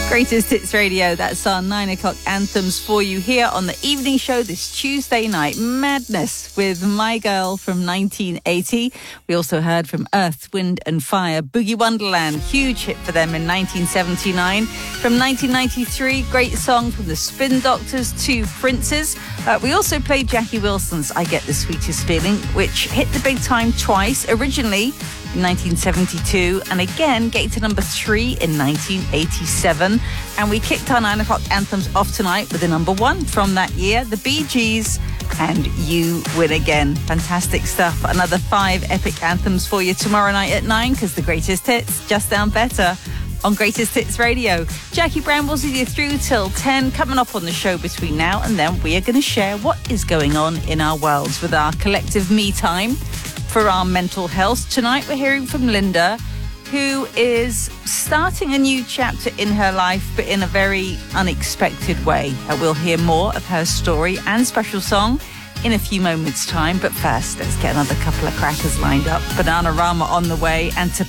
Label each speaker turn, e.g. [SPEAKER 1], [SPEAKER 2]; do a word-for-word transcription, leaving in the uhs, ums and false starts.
[SPEAKER 1] Greatest Hits Radio, that's our nine o'clock anthems for you here on the evening show this Tuesday night. Madness with My Girl from nineteen eighty. We also heard from Earth, Wind and Fire, Boogie Wonderland, huge hit for them in nineteen seventy-nine. From nineteen ninety-three, great song from the Spin Doctors, Two Princes. Uh, we also played Jackie Wilson's I Get the Sweetest Feeling, which hit the big time twice, originally in nineteen seventy-two, and again get to number three in nineteen eighty-seven. And we kicked our nine o'clock anthems off tonight with the number one from that year, the Bee Gees, and You Win Again. Fantastic stuff. Another five epic anthems for you tomorrow night at nine, because the greatest hits just sound better on Greatest Hits Radio. Jackie Brambles with you through till ten. Coming up on the show between now and then, we are going to share what is going on in our worlds with our collective me time for our mental health. Tonight we're hearing from Linda, who is starting a new chapter in her life, but in a very unexpected way. Uh, we'll hear more of her story and special song in a few moments' time. But first, let's get another couple of crackers lined up. Bananarama on the way, and to